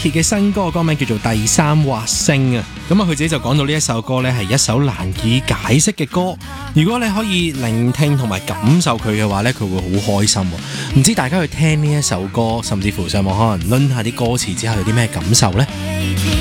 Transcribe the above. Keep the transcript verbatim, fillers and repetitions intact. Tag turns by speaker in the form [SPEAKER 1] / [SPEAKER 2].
[SPEAKER 1] Niki 嘅新歌，歌名叫做《第三畫星》啊。咁啊，佢自己就講到呢一首歌呢係一首難以解釋嘅歌。如果你可以聆聽同埋感受佢嘅話呢，佢會好開心。唔知大家去聽呢一首歌，甚至乎上網可能掄下啲歌詞之後有啲咩感受呢？